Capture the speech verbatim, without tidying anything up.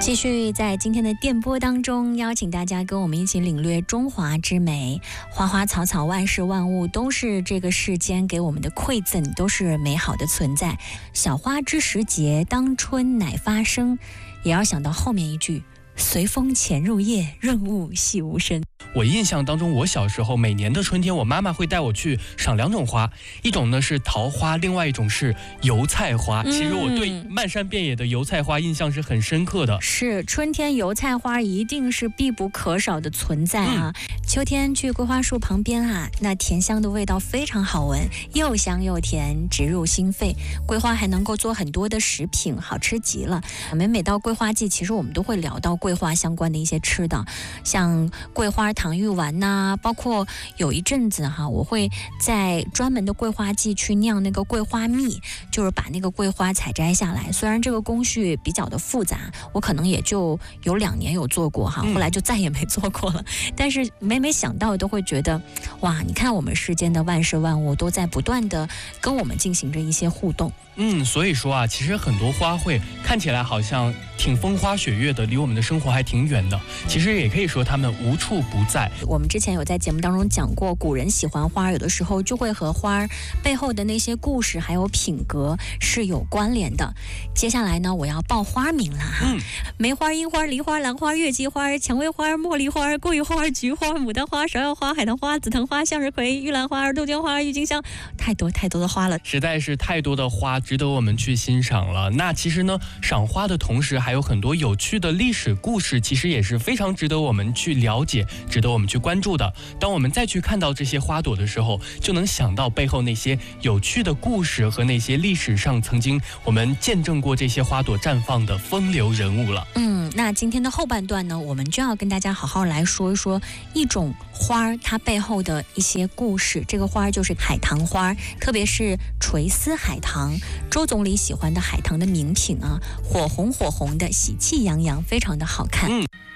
继续在今天的电波当中，邀请大家跟我们一起领略中华之美。花花草草、万事万物都是这个世间给我们的馈赠，都是美好的存在。小花之时节，当春乃发生，也要想到后面一句：随风潜入夜，润物细无声。 我印象当中，我小时候每年的春天，我妈妈会带我去赏两种花，一种呢是桃花，另外一种是油菜花。其实我对漫山遍野的油菜花印象是很深刻的。 是，春天油菜花一定是必不可少的存在啊。嗯、秋天去桂花树旁边啊，那甜香的味道非常好闻，又香又甜，直入心肺。桂花还能够做很多的食品，好吃极了。每每到桂花季，其实我们都会聊到桂花相关的一些吃的，像桂花糖芋丸呐、啊，包括有一阵子哈，我会在专门的桂花季去酿那个桂花蜜，就是把那个桂花采摘下来。虽然这个工序比较的复杂，我可能也就有两年有做过哈，后来就再也没做过了。嗯、但是每每想到都会觉得，哇，你看我们世间的万事万物都在不断的跟我们进行着一些互动。 嗯，所以说啊，其实很多花卉看起来好像挺风花雪月的，离我们的生活还挺远的。其实也可以说它们无处不在。 我们之前有在节目当中讲过，古人喜欢花，有的时候就会和花背后的那些故事还有品格是有关联的。接下来呢，我要报花名了哈。嗯、梅花、樱花、梨花、兰花、月季花、蔷薇花、茉莉花、桂花、菊花、牡丹花、芍药花、海棠花、紫藤花、向日葵、玉兰花、杜鹃花、郁金香，太多太多的花了， 实在是太多的花值得我们去欣赏了。那其实呢，赏花的同时还有很多有趣的历史故事，其实也是非常值得我们去了解，值得我们去关注的。当我们再去看到这些花朵的时候，就能想到背后那些有趣的故事和那些历史上曾经我们见证过这些花朵绽放的风流人物了。 嗯，那今天的后半段呢，我们就要跟大家好好来说一说一种花它背后的一些故事。这个花就是海棠花，特别是垂丝海棠，周总理喜欢的海棠的名品啊，火红火红的，喜气洋洋，非常的好看。嗯。